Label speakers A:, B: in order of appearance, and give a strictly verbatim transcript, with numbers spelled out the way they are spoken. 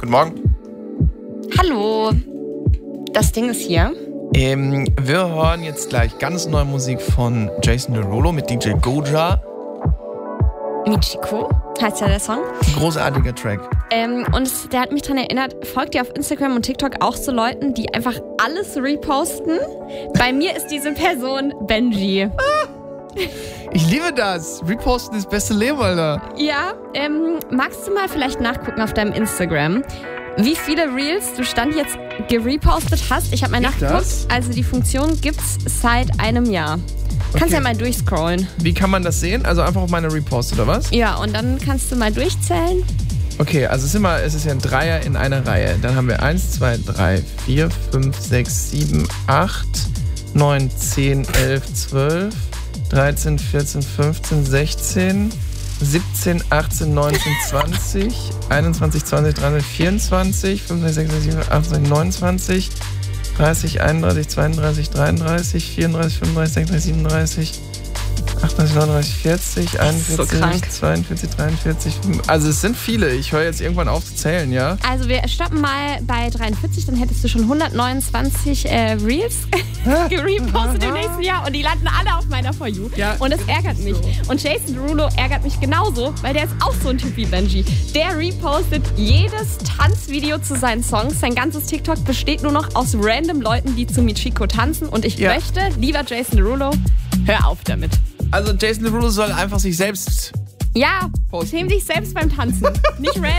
A: Guten Morgen.
B: Hallo. Das Ding ist hier.
A: Ähm, wir hören jetzt gleich ganz neue Musik von Jason Derulo mit D J Goja.
B: Michiko heißt ja der Song.
A: Großartiger Track.
B: Ähm, und es, der hat mich daran erinnert, folgt ihr auf Instagram und TikTok auch so Leuten, die einfach alles reposten? Bei mir ist diese Person Benji.
A: Ich liebe das. Reposten ist das beste Leben, Alter.
B: Ja, ähm, magst du mal vielleicht nachgucken auf deinem Instagram, wie viele Reels du Stand jetzt gerepostet hast? Ich habe mal nachgeguckt.
A: Das?
B: Also die Funktion gibt's seit einem Jahr. Kannst
A: Okay.
B: ja mal durchscrollen.
A: Wie kann man das sehen? Also einfach auf meine Repost, oder was?
B: Ja, und dann kannst du mal durchzählen.
A: Okay, also es ist, immer, es ist ja ein Dreier in einer Reihe. Dann haben wir eins, zwei, drei, vier, fünf, sechs, sieben, acht, neun, zehn, elf, zwölf, dreizehn, vierzehn, fünfzehn, sechzehn, siebzehn, achtzehn, neunzehn, zwanzig, einundzwanzig, zwanzig, dreiundzwanzig, vierundzwanzig, fünfundzwanzig, sechsundzwanzig, siebenundzwanzig, achtundzwanzig, neunundzwanzig, dreißig, einunddreißig, zweiunddreißig, dreiunddreißig, vierunddreißig, fünfunddreißig, sechsunddreißig, siebenunddreißig, achtunddreißig, neununddreißig, vierzig, einundvierzig,
B: krank.
A: zweiundvierzig, dreiundvierzig. Also es sind viele. Ich höre jetzt irgendwann auf zu zählen, ja?
B: Also wir stoppen mal bei dreiundvierzig, dann hättest du schon hundertneunundzwanzig äh, Reels gerepostet im nächsten Jahr und die landen alle auf meiner For You.
A: Ja,
B: Und das ärgert mich. Und Jason Derulo ärgert mich genauso, weil der ist auch so ein Typ wie Benji. Der repostet jedes Tanzvideo zu seinen Songs. Sein ganzes TikTok besteht nur noch aus random Leuten, die zu Michiko tanzen. Und ich
A: Ja.
B: möchte, lieber Jason Derulo, hör auf damit.
A: Also Jason Derulo soll einfach sich selbst
B: Ja,
A: Posten.
B: schäm dich selbst beim Tanzen. Nicht random.